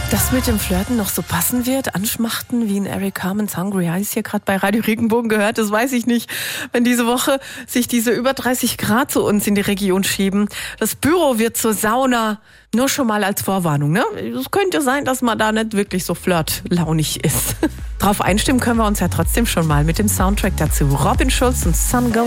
das mit dem Flirten noch so passen wird, anschmachten, wie in Eric Carmen's Hungry Eyes hier gerade bei Radio Regenbogen gehört, das weiß ich nicht. Wenn diese Woche sich diese über 30 Grad zu uns in die Region schieben, das Büro wird zur Sauna, nur schon mal als Vorwarnung, ne? Es könnte sein, dass man da nicht wirklich so flirtlaunig ist. Drauf einstimmen können wir uns ja trotzdem schon mal mit dem Soundtrack dazu. Robin Schulz und Sun Goes